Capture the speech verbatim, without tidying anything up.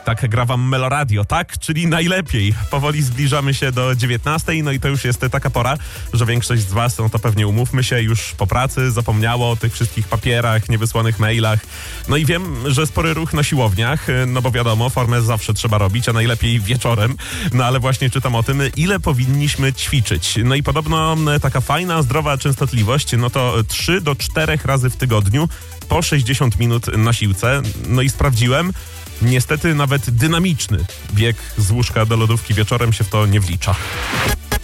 Tak gra wam Meloradio, tak? Czyli najlepiej. Powoli zbliżamy się do dziewiętnastej, no i to już jest taka pora, że większość z was, no to pewnie umówmy się, już po pracy zapomniało o tych wszystkich papierach, niewysłanych mailach. No i wiem, że spory ruch na siłowniach, no bo wiadomo, formę zawsze trzeba robić, a najlepiej wieczorem. No ale właśnie czytam o tym, ile powinniśmy ćwiczyć. No i podobno taka fajna, zdrowa częstotliwość, no to trzy do czterech razy w tygodniu po sześćdziesiąt minut na siłce. No i sprawdziłem, niestety nawet dynamiczny bieg z łóżka do lodówki wieczorem się w to nie wlicza.